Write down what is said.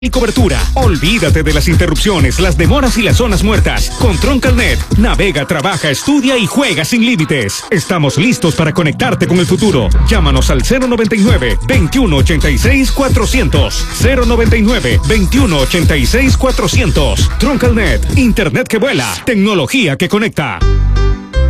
y cobertura. Olvídate de las interrupciones, las demoras y las zonas muertas. Con Troncalnet, navega, trabaja, estudia y juega sin límites. Estamos listos para conectarte con el futuro. Llámanos al 099-2186-400. 099-2186-400. Troncalnet, internet que vuela, tecnología que conecta.